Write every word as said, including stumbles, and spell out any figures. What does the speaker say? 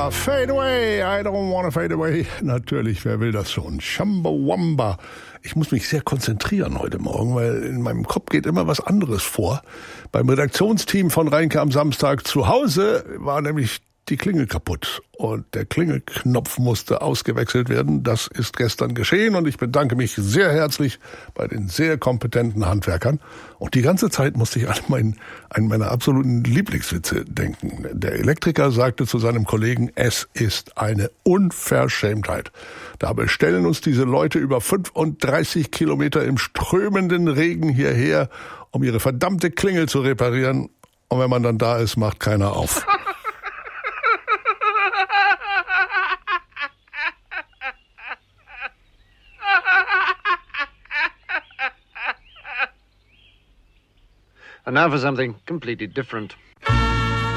Wamba, fade away, I don't wanna fade away. Natürlich, wer will das schon? Chumbawamba. Ich muss mich sehr konzentrieren heute Morgen, weil in meinem Kopf geht immer was anderes vor. Beim Redaktionsteam von Reinke am Samstag zu Hause war nämlich die Klingel kaputt und der Klingelknopf musste ausgewechselt werden. Das ist gestern geschehen und ich bedanke mich sehr herzlich bei den sehr kompetenten Handwerkern. Und die ganze Zeit musste ich an meinen, einen meiner absoluten Lieblingswitze denken. Der Elektriker sagte zu seinem Kollegen, es ist eine Unverschämtheit. Da bestellen uns diese Leute über fünfunddreißig Kilometer im strömenden Regen hierher, um ihre verdammte Klingel zu reparieren. Und wenn man dann da ist, macht keiner auf. And now for something completely different.